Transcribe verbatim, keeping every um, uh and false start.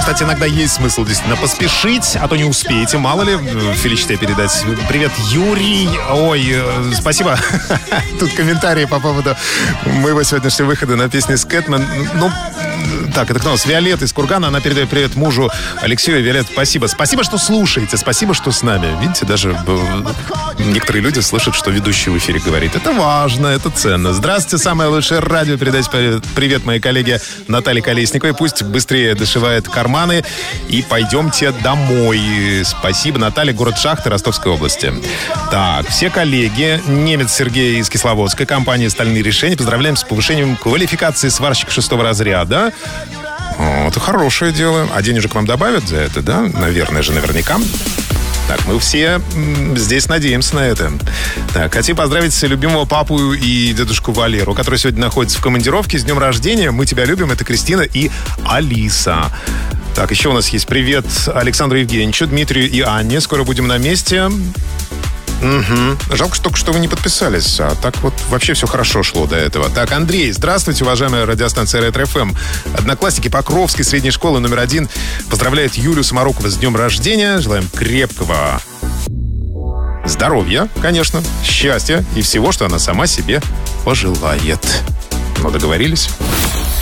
кстати, иногда есть смысл действительно поспешить, а то не успеете, мало ли, Феличите передать. Привет, Юрий. Ой, спасибо. Тут комментарии по поводу моего сегодняшнего выхода на песню «Скэтмен». Ну, так, это кто у нас? Виолетта из Кургана. Она передает привет мужу Алексею. Виолетта, спасибо. Спасибо, что слушаете. Спасибо, что с нами. Видите, даже некоторые люди слышат, что ведущий в эфире говорит. Это важно, это ценно. Здравствуйте, самое лучшее радио. Передайте привет моей коллеге Наталье Колесниковой. Пусть быстрее дошивает карманы. И пойдемте домой. Спасибо, Наталья, город Шахты, Ростовской области. Так, все коллеги. Немец Сергей из Кисловодской, компания «Стальные решения». Поздравляем с повышением квалификации сварщика шестого разряда. О, это хорошее дело. А денежек вам добавят за это, да? Наверное же, наверняка. Так, мы все здесь надеемся на это. Так, хотим поздравить любимого папу и дедушку Валеру, который сегодня находится в командировке. С днем рождения. Мы тебя любим. Это Кристина и Алиса. Так, еще у нас есть привет Александру Евгеньевичу, Дмитрию и Анне. Скоро будем на месте. Угу. Жалко, что только что вы не подписались. А так вот вообще все хорошо шло до этого. Так, Андрей, здравствуйте, уважаемая радиостанция Ретро-ФМ. Одноклассники Покровской средней школы номер один поздравляют Юлю Самарукову с днем рождения. Желаем крепкого здоровья, конечно, счастья и всего, что она сама себе пожелает. Ну, договорились?